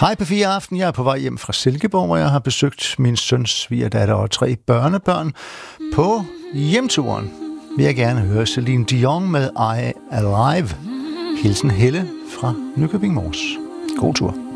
Hej P4 Aften. Jeg er på vej hjem fra Silkeborg, hvor jeg har besøgt min søns svigerdatter og 3 børnebørn. På hjemturen vil jeg gerne høre Celine Dion med I Alive. Hilsen Helle fra Nykøbing Mors. God tur.